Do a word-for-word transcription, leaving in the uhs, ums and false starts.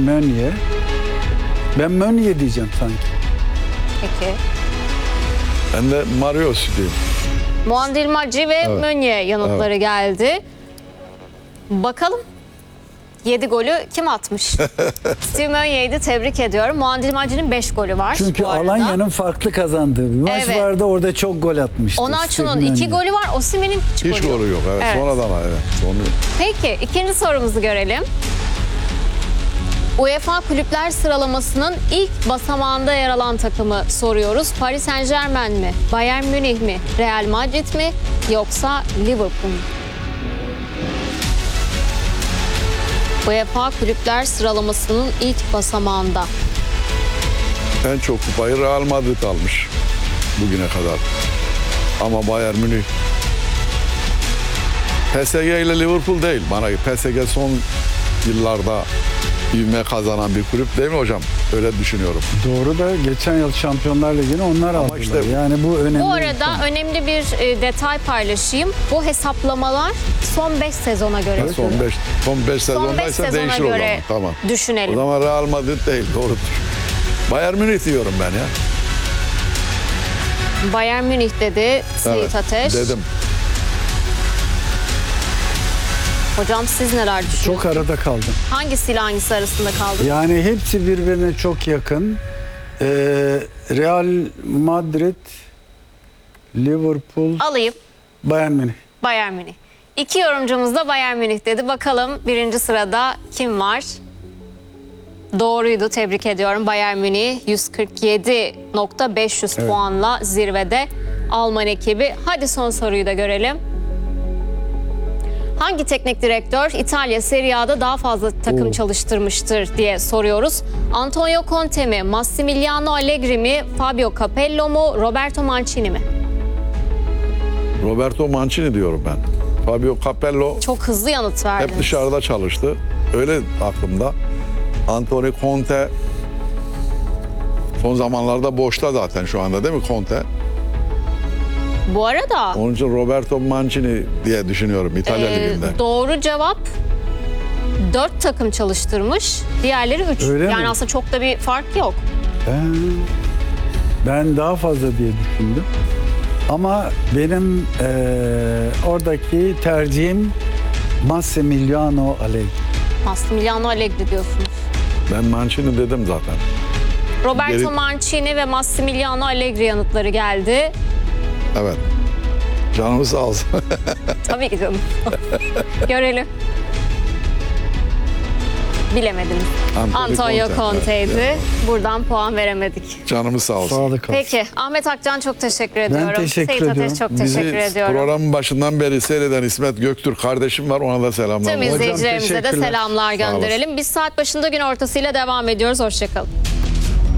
Meunier. Ben Meunier diyeceğim sanki. Peki. Ben de Marios diyeyim. Muandilmacı ve Evet. Meunier yanıtları Evet. geldi. Bakalım yedi golü kim atmış? Steve Meunier'di, tebrik ediyorum. Muandilmacı'nın beş golü var Çünkü bu arada. Alanya'nın farklı kazandığı bir maç Evet. vardı. Orada çok gol atmıştı. Onaçu'nun Steve iki Meunier. golü var. Osimhen'in hiç, Hiç golü yok. golü yok. Evet. Evet. Sonradan evet. Sonu. Peki ikinci sorumuzu görelim. UEFA Kulüpler Sıralaması'nın ilk basamağında yer alan takımı soruyoruz. Paris Saint-Germain mi, Bayern Münih mi, Real Madrid mi yoksa Liverpool mu? UEFA Kulüpler Sıralaması'nın ilk basamağında. En çok kupayı Real Madrid almış bugüne kadar. Ama Bayern Münih P S G ile Liverpool değil. Bana P S G son yıllarda ivme kazanan bir kulüp değil mi hocam? Öyle düşünüyorum. Doğru da geçen yıl Şampiyonlar Ligi'ni onlar aldılar. işte- yani bu önemli. Bu bir arada konu. önemli bir e, detay paylaşayım. Bu hesaplamalar son beş sezona göre. Son beş son beş Son beş sezondaysa sezona değişir o göre zaman. Tamam. düşünelim. O zaman Real Madrid değil. Doğrudur. Bayern Münih diyorum ben ya. Bayern Münih dedi Seyit Evet, Ateş. dedim. Hocam siz neler düşünüyorsunuz? Çok arada kaldım. Hangisiyle hangisi arasında kaldınız? Yani hepsi birbirine çok yakın. Ee, Real Madrid, Liverpool, Alayım Bayern Münih. Bayern Münih. İki yorumcumuz da Bayern Münih dedi. Bakalım birinci sırada kim var? Doğruydu, tebrik ediyorum. Bayern Münih yüz kırk yedi bin beş yüz Evet. puanla zirvede. Alman ekibi. Hadi son soruyu da görelim. Hangi teknik direktör İtalya Serie A'da daha fazla takım Oo. çalıştırmıştır diye soruyoruz. Antonio Conte mi, Massimiliano Allegri mi, Fabio Capello mu, Roberto Mancini mi? Roberto Mancini diyorum ben. Fabio Capello Çok hızlı yanıt verdiniz. hep dışarıda çalıştı. Öyle aklımda. Antonio Conte son zamanlarda boşta zaten şu anda değil mi Conte? Bu arada Onun için Roberto Mancini diye düşünüyorum İtalya e, Ligi'nde. doğru cevap dört takım çalıştırmış. Diğerleri üç. Öyle Yani mi? aslında çok da bir fark yok. Ben, ben daha fazla diye düşündüm. Ama benim eee, oradaki tercihim Massimiliano Allegri. Massimiliano Allegri diyorsunuz. Ben Mancini dedim zaten. Roberto Geri- Mancini ve Massimiliano Allegri yanıtları geldi. Evet. Canımız sağ olsun. Tabii ki canım. Görelim. Bilemediniz. Antonio Antonio Conte, Conte'ydi. evet. Buradan puan veremedik. Canımız sağ olsun. Sağlık olsun. Peki Ahmet Akcan çok teşekkür ediyorum. teşekkür Seyit Ateş ediyorum. çok Bizi teşekkür ediyorum. programın başından beri seyreden İsmet Göktürk kardeşim var. Ona da selamlar. Tüm izleyicilerimize de teşekkürler. selamlar Sağ olasın. gönderelim. Biz saat başında gün ortasıyla devam ediyoruz. Hoşçakalın.